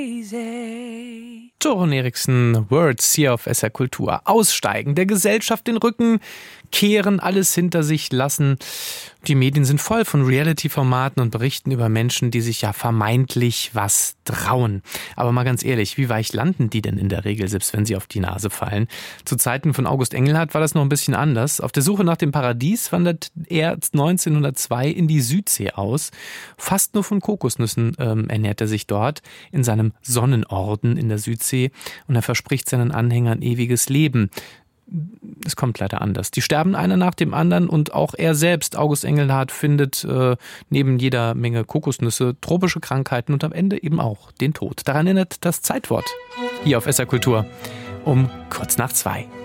Torun Eriksen, Words hier auf SR Kultur. Aussteigen, der Gesellschaft den Rücken kehren, alles hinter sich lassen. Die Medien sind voll von Reality-Formaten und berichten über Menschen, die sich ja vermeintlich was trauen. Aber mal ganz ehrlich, wie weich landen die denn in der Regel, selbst wenn sie auf die Nase fallen? Zu Zeiten von August Engelhardt war das noch ein bisschen anders. Auf der Suche nach dem Paradies wandert er 1902 in die Südsee aus. Fast nur von Kokosnüssen ernährt er sich dort in seinem Sonnenorden in der Südsee und er verspricht seinen Anhängern ewiges Leben. Es kommt leider anders. Die sterben einer nach dem anderen und auch er selbst, August Engelhardt, findet neben jeder Menge Kokosnüsse tropische Krankheiten und am Ende eben auch den Tod. Daran erinnert das Zeitwort hier auf SR Kultur um 1:45.